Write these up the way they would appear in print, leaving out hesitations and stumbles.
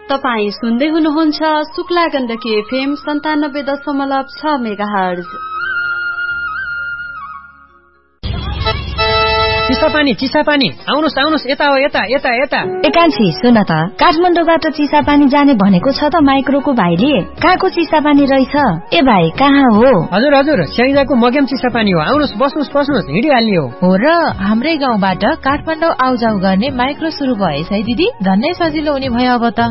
तपाई सुन्दै हुनुहुन्छ शुक्ला गण्डकी FM 97.6 मेगाहर्ज। चिसापानी आउनुस् यता हो यता। एकान्छी सुन त, काठमाडौँबाट चिसापानी जाने भनेको छ त माइक्रोको भाइले। कहाँको चिसापानी रहेछ? ए भाइ कहाँ हो? हजुर स्याङ्जाको मग्याम चिसापानी हो। आउनुस् बस्नुस् हिँडिहाल्ने हो र हाम्रै गाउँबाट काठमाडौँ आउजाउ गर्ने माइक्रो सुरु भएछ है दिदी। धन्नै सजिलो हुने भयो अब त।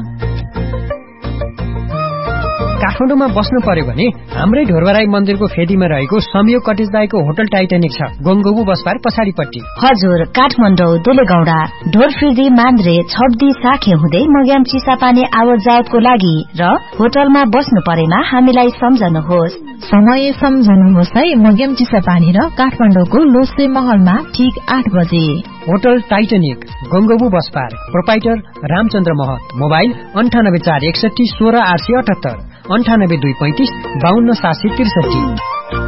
काठमाडौँमा बस्नु पर्यो भने हाम्रै ढोरबराई मन्दिरको फेदीमा रहेको संयोग कटेज दाईको होटल टाइटानिक छ, गंगोबु बसपार पछाडिपट्टि। हजुर, काठमाडौँ दुलेगौडा ढोरफिर्दी मान्द्रे छब्दी साखे हुँदै मग्याम चिसापानी आवत जावतको लागि र होटलमा बस्नु परेमा हामीलाई सम्झनुहोस्। समय सम्झनुहोस् है। मग्याम चिसापानी र काठमाडौँको लोसे महलमा ठीक 8 बजे। होटल टाइटानिक गंगोबु बसपार, प्रोपाइटर रामचन्द्र महत। मोबाइल 9841 16878, 9825 52763।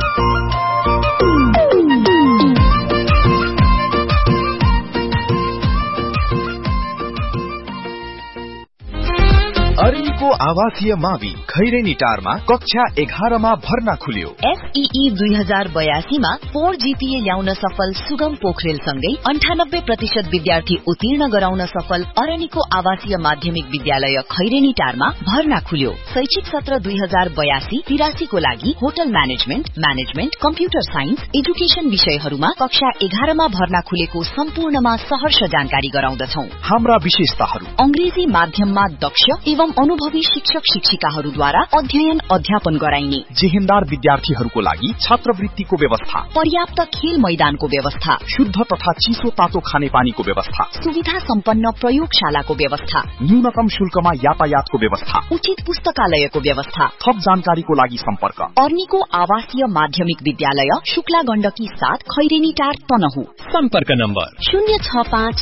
अरनिको आवासीय मावि खैरेनी टारमा कक्षा 11 मा भर्ना खुल्यो। SEE 2082 मा 4 GPA ल्याउन सफल सुगम पोखरेल सँगै 98% विद्यार्थी उत्तीर्ण गराउन सफल अरनिको आवासीय माध्यमिक विद्यालय खैरेनी टारमा भर्ना खुल्यो। शैक्षिक सत्र 2082-83 को लागि hotel management, computer science, education विषयहरूमा कक्षा 11 मा भर्ना खुलेको सम्पूर्णमा सहर्ष जानकारी गराउँदछौ। हाम्रा विशेषताहरू: अंग्रेजी माध्यममा दक्ष एवं अनुभवी शिक्षक शिक्षिकाहरूद्वारा अध्ययन अध्यापन गराइने, जेहेन्दार विद्यार्थीहरूको लागि छात्रवृत्तिको व्यवस्था, पर्याप्त खेल मैदानको व्यवस्था, शुद्ध तथा चिसो तातो खानेपानीको व्यवस्था, सुविधा सम्पन्न प्रयोगशालाको व्यवस्था, न्यूनतम शुल्कमा यातायातको व्यवस्था, उचित पुस्तकालयको व्यवस्था। थप जानकारीको लागि सम्पर्क अर्नीको आवासीय माध्यमिक विद्यालय शुक्ला गण्डकी 7 खैरेनी टार तनहु। सम्पर्क नम्बर 065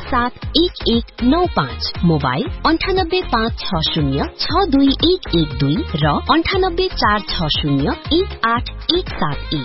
571195, मोबाइल 9856062112 र 9846018171।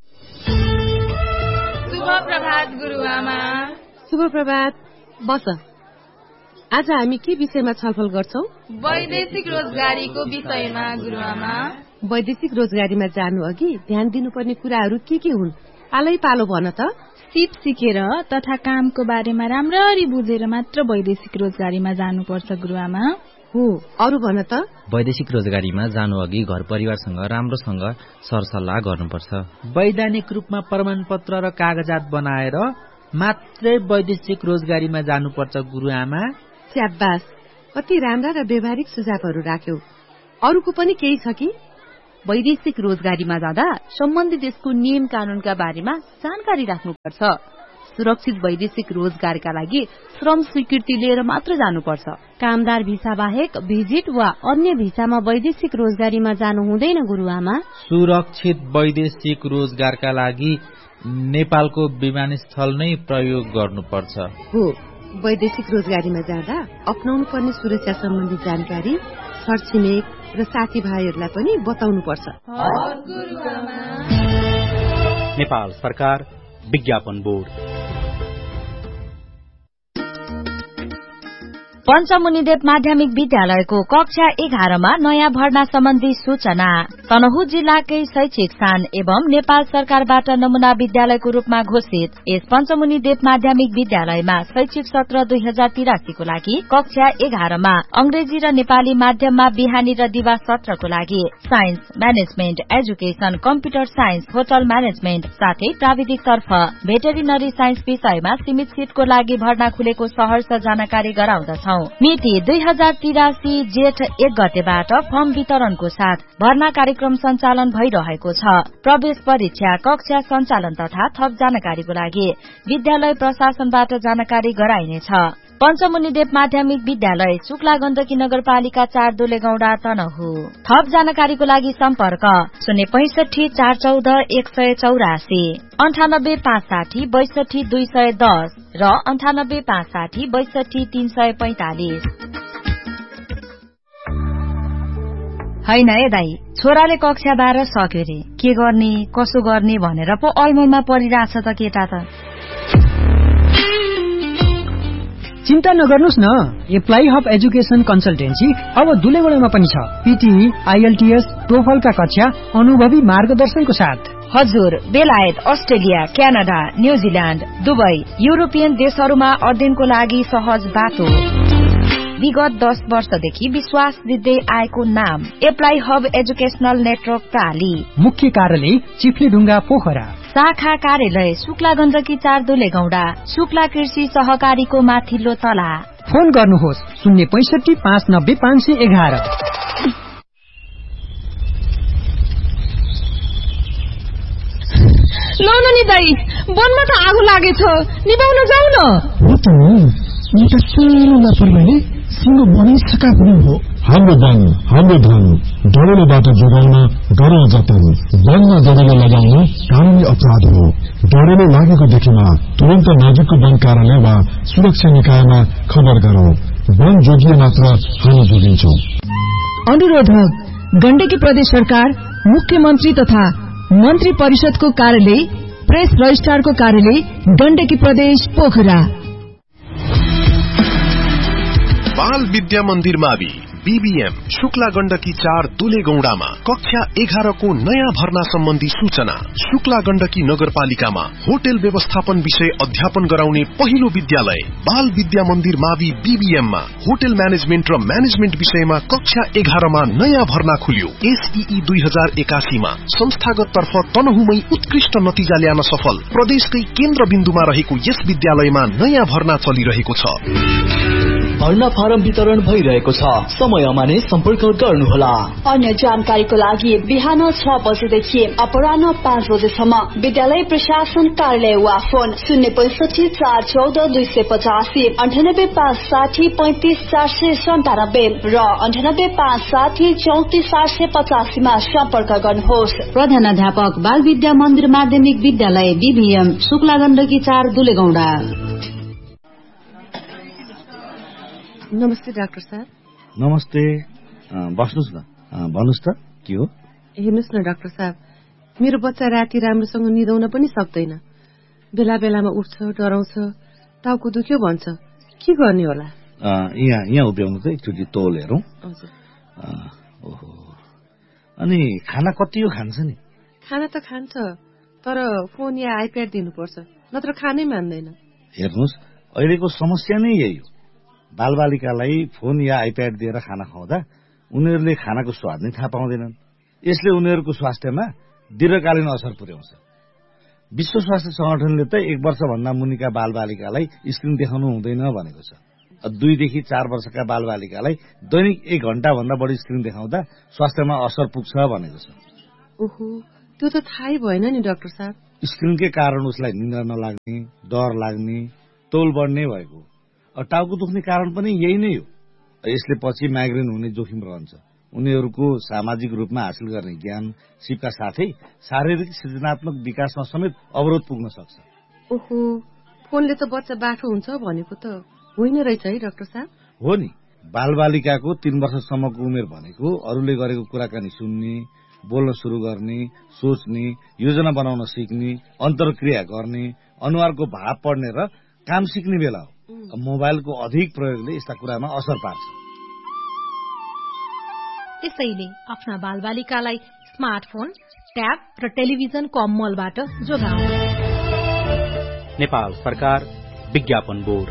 शुभ प्रभात गुरुआमा। शुभ प्रभात। बस, आज हामी के विषयमा छलफल गर्छौं? वैदेशिक रोजगारीको विषयमा गुरुआमा। वैदेशिक रोजगारीमा जानु अघि ध्यान दिनुपर्ने कुराहरू के हुन्? पालै पालो भन त। सिप सिकेर तथा कामको बारेमा राम्ररी बुझेर मात्र वैदेशिक रोजगारीमा जानुपर्छ गुरुआमा। हो, अरु भन त। वैदेशिक रोजगारीमा जानु अघि घर परिवारसँग राम्रोसँग सरसल्लाह गर्नुपर्छ। वैधानिक रूपमा प्रमाणपत्र र कागजात बनाएर मात्रै वैदेशिक रोजगारीमा जानुपर्छ गुरुआमा। स्याबास, कति राम्रा र व्यवहारिक सुझावहरू राख्यौ। अरूको पनि केही छ कि? वैदेशिक रोजगारीमा जाँदा सम्बन्धित देशको नियम कानूनका बारेमा जानकारी राख्नुपर्छ। सुरक्षित वैदेशिक रोजगारका लागि श्रम स्वीकृति लिएर मात्र जानुपर्छ। कामदार भिसा बाहेक भिजिट वा अन्य भिसामा वैदेशिक रोजगारीमा जानु हुँदैन गुरुआमा। सुरक्षित वैदेशिक रोजगारका लागि नेपालको विमानस्थल नै प्रयोग गर्नुपर्छ। हो, वैदेशिक रोजगारीमा जाँदा अपनाउनु पर्ने सुरक्षा सम्बन्धी जानकारी छरछिमेक र साथीभाइहरूलाई पनि बताउनुपर्छ। नेपाल सरकार विज्ञापन बोर्ड। पञ्चमुनिदेव माध्यमिक विद्यालयको कक्षा 11 मा नयाँ भर्ना सम्बन्धी सूचना। तनहु जिल्लाकै शैक्षिक स्थान एवं नेपाल सरकारबाट नमूना विद्यालयको रूपमा घोषित यस पञ्चमुनिदेव माध्यमिक विद्यालयमा शैक्षिक सत्र 2083 को लागि कक्षा 11 मा अंग्रेजी र नेपाली माध्यममा बिहानी र दिवा सत्रको लागि science, management, education, computer science, hotel management साथै प्राविधिक तर्फ भेटेरिनरी साइन्स विषयमा सीमित सीटको लागि भर्ना खुलेको सहर्ष जानकारी गराउँदछ। मिति 2083 जेठ 1 गतेबाट फर्म वितरणको साथ भर्ना कार्यक्रम सञ्चालन भइरहेको छ। प्रवेश परीक्षा, कक्षा सञ्चालन तथा थप जानकारीको लागि विद्यालय प्रशासनबाट जानकारी गराइनेछ। पञ्चमुनिदेव माध्यमिक विद्यालय शुक्ला गण्डकी नगरपालिका 4 दुलेगौडा तनहु। थप जानकारीको लागि सम्पर्क 065 414 184, 98 560 62 210 र 98 560 62 345। हैन ए दाई, छोराले कक्षा 12 सक्यो रे, के गर्ने कसो गर्ने भनेर पो ऐमैमा परिरहेछ त केटा त। चिन्ता नगर्नुस् न, एप्लाई हब एजुकेशन कन्सल्टेन्सी अब दुलेगौडामा पनि छ। पीटीई, आईएलटीएस, टोफलका कक्षा अनुभवी मार्गदर्शनको साथ। हजुर, बेलायत, Australia, Canada, New Zealand, Dubai, European देशहरूमा अध्ययनको लागि सहज बाटो। विगत 10 वर्षदेखि विश्वास दिँदै आएको नाम एप्लाई हब एजुकेशनल नेटवर्क प्राली। मुख्य कार्यालय चिफ्लीढुङ्गा पोखरा। शाखा कार्यालय शुक्ला गण्डकी 4 दुलेगौडा, शुक्ला कृषि सहकारीको माथिल्लो तला। फोन गर्नुहोस् 065 590 511। ल नि दाई, वनमा त आगो लागेछ, निभाउन जाऊ न। एउटा सानो लापरवाहीले सिंगो बनै सकाप्नु हो। हाम्रो वन, हाम्रो धन, डढेलोबाट जोगाउन गरौँ जतन। वनमा डढेलो लगाउनु कानूनी अपराध हो। डढेलो लागेको देखेमा तुरन्त नजिकको वन कार्यालय वा सुरक्षा निकायमा खबर गरौँ। वन जोगिए मात्र हामी जोगिन्छौँ। अनुरोधक गण्डकी प्रदेश सरकार, मुख्यमन्त्री तथा मन्त्री परिषदको कार्यालय, प्रेस रजिस्ट्रारको कार्यालय, गण्डकी प्रदेश पोखरा। बाल विद्या मन्दिर मावि बीबीएम शुक्ला गण्डकी 4 दुलेगौडामा कक्षा 11 को नयाँ भर्ना सम्बन्धी सूचना। शुक्ला गण्डकी नगरपालिकामा होटल व्यवस्थापन विषय अध्यापन गराउने पहिलो विद्यालय बाल विद्या मन्दिर मावि बीबीएममा होटल म्यानेजमेन्ट र म्यानेजमेन्ट विषयमा कक्षा 11 मा नयाँ भर्ना खुल्यो। एसईई 2081 मा संस्थागत तर्फ तनहुमै उत्कृष्ट नतिजा ल्याउन सफल प्रदेशकै केन्द्रबिन्दुमा रहेको यस विद्यालयमा नयाँ भर्ना चलिरहेको छ। भर्ना फारम वितरण भइरहेको छ। समयमा नै सम्पर्क गर्नुहोला। अन्य जानकारीको लागि बिहान 6 बजेदेखि अपराह्न 5 बजेसम्म विद्यालय प्रशासन कार्यालय वा फोन 065 414 285 98 560 35 497 र 98 560 34 485 मा सम्पर्क गर्नुहोस्। प्रधानाध्यापक बाल विद्या मन्दिर माध्यमिक विद्यालय बीबीएम शुक्ला गण्डकी 4 दुलेगौडा। नमस्ते डाक्टर साहब। नमस्ते, बस्नुस् न। भन्नुस् त के हो? हेर्नुस् न डाक्टर साहब, मेरो बच्चा राति राम्रोसँग निदाउन पनि सक्दैन। बेला बेलामा उठ्छ, डराउँछ, टाउको दुख्यो भन्छ। के गर्ने होला? यहाँ उभ्याउनु त एकचोटि तौल हेरौँ। हजुर। ओहो, अनि खाना कति हो खान्छ नि? खाना त खान्छ, तर फोन या आइप्याड दिनुपर्छ, नत्र खानै मान्दैन। हेर्नुहोस्, अहिलेको समस्या नै यही हो। बालबालिकालाई फोन या आइप्याड दिएर खाना खुवाउँदा उनीहरूले खानाको स्वाद नै थाहा पाउँदैनन्। यसले उनीहरूको स्वास्थ्यमा दीर्घकालीन असर पुर्याउँछ। विश्व स्वास्थ्य संगठनले त 1 वर्षभन्दा मुनिका बालबालिकालाई स्क्रिन देखाउनु हुँदैन भनेको छ। 2 देखि 4 वर्षका बालबालिकालाई दैनिक 1 घण्टा भन्दा बढी स्क्रिन देखाउँदा स्वास्थ्यमा असर पुग्छ भनेको छ। ओहो, त्यो त थाहै भएन नि डाक्टर साहब। स्क्रिनकै कारण उसलाई निद्रा नलाग्ने, डर लाग्ने, तौल बढ्ने भएको। टाउको दुख्ने कारण पनि यही नै हो। यसले पछि माइग्रेन हुने जोखिम रहन्छ। उनीहरूको सामाजिक रूपमा हासिल गर्ने ज्ञान सिपका साथै शारीरिक सृजनात्मक विकासमा समेत अवरोध पुग्न सक्छ। ओहो, फोनले त बच्चा बाठो हुन्छ भनेको त होइन रहेछ है डाक्टर साहब? हो नि, बालबालिकाको 3 वर्षसम्मको उमेर भनेको अरूले गरेको कुराकानी सुन्ने, बोल्न सुरु गर्ने, सोच्ने, योजना बनाउन सिक्ने, अन्तर्क्रिया गर्ने, अनुहारको भाव पढ्ने र काम सिक्ने बेला हो। मोबाइलको अधिक प्रयोगले यस्ता कुरामा असर पार्छ। त्यसैले आफ्ना बालबालिकालाई स्मार्टफोन, ट्याब र टेलिभिजनको अमलबाट जोगाउनु। नेपाल सरकार विज्ञापन बोर्ड।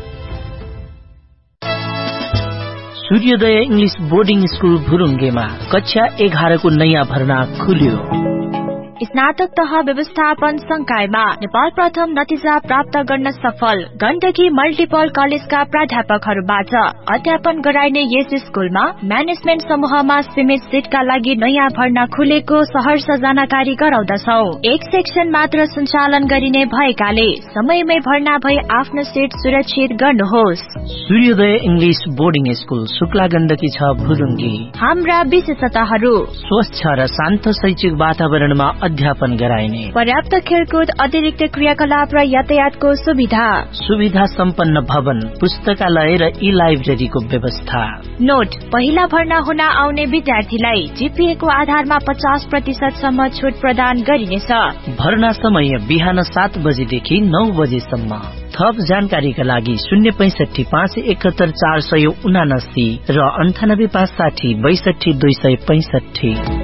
सूर्योदय इंग्लिश बोर्डिङ स्कूल भुरुङ्गेमा कक्षा 11 को नयाँ भर्ना खुल्यो। स्नातक तह व्यवस्थापन संकायमा नेपाल प्रथम नतिजा प्राप्त गर्न सफल गण्डकी मल्टिपल कलेजका प्राध्यापकहरूबाट अध्यापन गराइने यस स्कूलमा म्यानेजमेन्ट समूहमा सीमित सीटका लागि नयाँ भर्ना खुलेको सहर्ष जानकारी गराउँदछौ। 1 सेक्सन मात्र सञ्चालन गरिने भएकाले समयमै भर्ना भई आफ्नो सीट सुरक्षित गर्नुहोस्। सूर्योदय English boarding school Shukla Gandaki 6 भुरुङ्गी। हाम्रा विशेषताहरू: स्वच्छ र शान्त शैक्षिक वातावरणमा अध्यापन गराइने। पर्याप्त खेलकुद, अतिरिक्त क्रियाकलाप र यातायातको सुविधा सम्पन्न भवन, पुस्तकालय र ई लाइब्रेरीको व्यवस्था। नोट: पहिला भर्ना हुन आउने विद्यार्थीलाई जीपीए को आधारमा 50% सम्म छुट प्रदान गरिनेछ। भर्ना समय बिहान 7 बजेदेखि 9 बजेसम्म। थप जानकारीका लागि 065 571 479 र 98 560 62 265।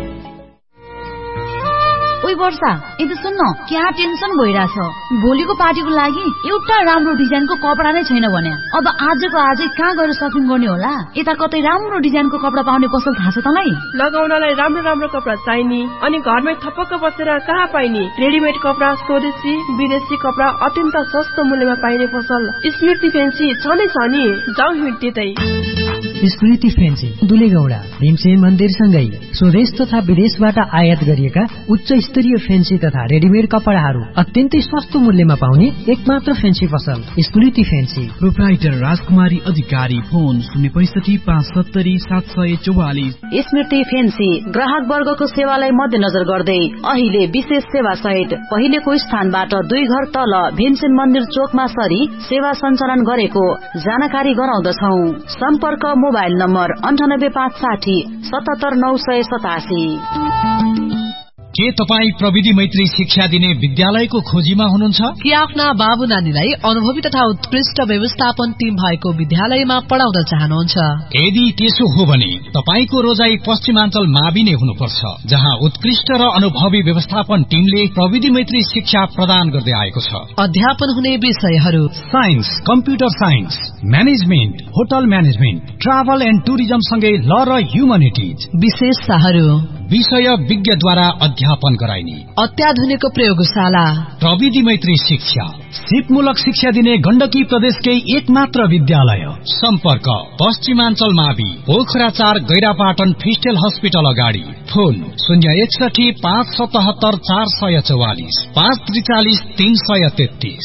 ओइ वर्षा, यदि सुन्न, क्या टेन्सन भइरहेछ। भोलिको पार्टीको लागि एउटा राम्रो डिजाइनको कपडा नै छैन भने अब आजको आजै कहाँ गएर सपिङ गर्ने होला? यता कतै राम्रो डिजाइनको कपडा पाउने पसल थाहा छ तँलाई? लगाउनलाई राम्रो राम्रो कपडा चाहिने अनि घरमै थपक्क बसेर कहाँ पाइने? रेडिमेड कपडा, स्वदेशी विदेशी कपडा अत्यन्त सस्तो मूल्यमा पाइने पसल स्मृति फेन्सी छ नै छ नि। जाउँ हिँड्दै। स्मृति फेन्सी दुलेगौडा भीमसेन मन्दिरसँगै स्वदेश तथा विदेशबाट आयात गरिएका उच्च स्तरीय फेन्सी तथा रेडिमेड कपडाहरू अत्यन्तै सस्तो मूल्यमा पाउने एकमात्र फेन्सी पसल स्मृति फेन्सी। प्रोप्राइटर राजकुमारी अधिकारी, फोन 065 570 744। स्मृति फेन्सी ग्राहक वर्गको सेवालाई मध्यनजर गर्दै अहिले विशेष सेवा सहित पहिलेको स्थानबाट 2 घर तल भीमसेन मन्दिर चोकमा सरी सेवा सञ्चालन गरेको जानकारी गराउँदछौ। सम्पर्क मोबाइल नम्बर 98 560 77 987। के तपाईँ प्रविधि मैत्री शिक्षा दिने विद्यालयको खोजीमा हुनुहुन्छ? कि आफ्ना बाबु नानीलाई अनुभवी तथा उत्कृष्ट व्यवस्थापन टिम भएको विद्यालयमा पढाउन चाहनुहुन्छ? यदि त्यसो हो भने तपाईको रोजाई पश्चिमाञ्चल मावि नै हुनुपर्छ, जहाँ उत्कृष्ट र अनुभवी व्यवस्थापन टिमले प्रविधि मैत्री शिक्षा प्रदान गर्दै आएको छ। अध्यापन हुने विषयहरू: science, computer science, management, hotel management, travel and tourism सँगै ल र ह्युमनिटिज। विशेषताहरू: विषय विज्ञद्वारा अध्यापन गराइने अत्याधुनिक प्रयोगशाला, प्रविधि मैत्री शिक्षा, सिपमूलक शिक्षा दिने गण्डकी प्रदेशकै एकमात्र विद्यालय। सम्पर्क पश्चिमाञ्चल मावि, पोखरा 4, गैरापाटन फिस्टेल हस्पिटल अगाडि। फोन 061 577 444 543 333।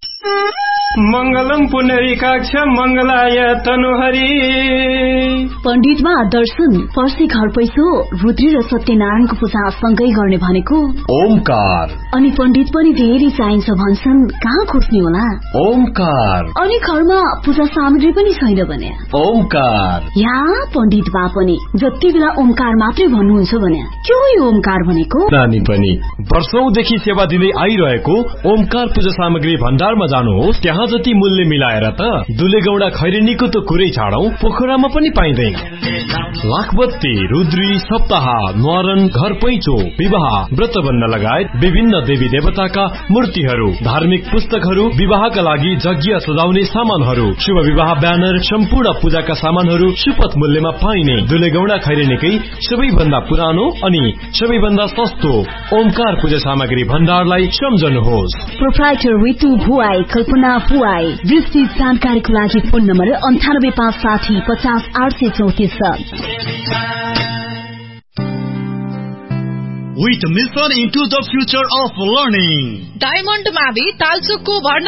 मंगलम पुनरीकाक्ष मंगलाय तनुहरी। पण्डितमा दर्शन, पर्सी घर पैसो, रुद्री र सत्यनारायणको पूजा सँगै गर्ने भनेको ओमकार। अनि पण्डित पनि धेरै चाहिन्छ भन्छन्, कहाँ खोज्ने होला? ओमकार। अनि घरमा पूजा सामग्री पनि छैन भने ओमकार। यहाँ पण्डित बा पनि जति बेला ओमकार मात्रै भन्नुहुन्छ भने के हो यो ओमकार भनेको? नानी पनि वर्षौंदेखि सेवा दिँदै आइरहेको ओमकार पूजा सामग्री भण्डारमा जानुहोस्। त्यहाँ जति मूल्य मिलाएर त दुलेगौडा खैरेनीको त कुरै छाडौं, पोखरामा पनि पाइँदैन। लाखबत्ती, रुद्री, सप्ताह, न्वारन, घर पैँचो, विवाह, व्रतबन्ध लगायत विभिन्न देवी देवताका मूर्तिहरू, धार्मिक पुस्तकहरू, विवाहका लागि यज्ञ सजाउने सामानहरू, शुभ विवाह ब्यानर, सम्पूर्ण पूजाका सामानहरू सुपथ मूल्यमा पाइने दुलेगौडा खैरेनीकै सबैभन्दा पुरानो अनि सबैभन्दा सस्तो ओमकार पूजा सामग्री भण्डारलाई सम्झनुहोस्। प्रोप्राइटर रितु भुवाई, कल्पना भुवाई। विस्तृत जानकारीको लागि phone number 98 560 50 834। With mission into the future of learning. Diamond मावि तालचोकको भर्ना